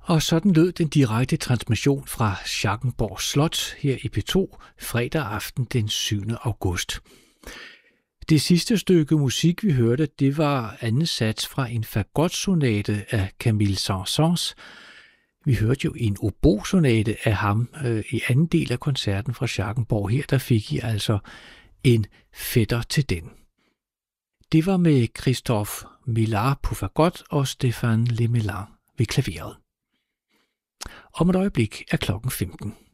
Og sådan lød den direkte transmission fra Schackenborg Slot her i P2 fredag aften den 7. august. Det sidste stykke musik, vi hørte, det var anden sats fra en fagotsonate af Camille Saint-Saëns. Vi hørte jo en obosonate af ham i anden del af koncerten fra Schackenborg. Her der fik I altså en fætter til den. Det var med Christophe Millard på fagot og Stéphane Lemelin ved klaveret. Om et øjeblik er klokken 15.